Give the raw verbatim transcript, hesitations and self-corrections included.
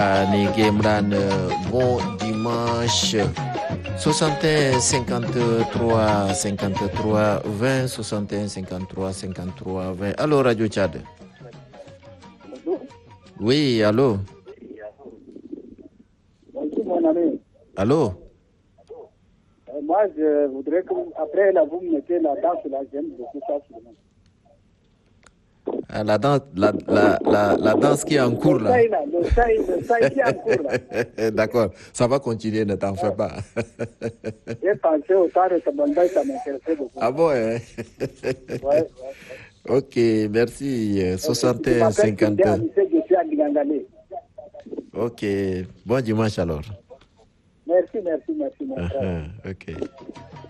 Nege Mran, bon dimanche. soixante et un cinquante-trois cinquante-trois vingt soixante et un cinquante-trois cinquante-trois vingt. Allô Radio Tchad. Oui, allô. Bonjour mon ami. Allô. Euh, moi je voudrais que après là vous me mettez la danse là, j'aime beaucoup ça sur moi. La danse, la, la, la, la danse qui est en cours là. Le saï là, le saï, le saï qui est en cours là. D'accord, ça va continuer, ne t'en fais pas. J'ai pensé au temps de ce mandat, ça m'intéressait beaucoup. Ah bon, hein? Ouais, ouais. Ok, merci. soixante et un cinquante. Je suis à Gilangale. Ok, bon dimanche alors. Merci, merci, merci, mon frère. Uh-huh. Ok.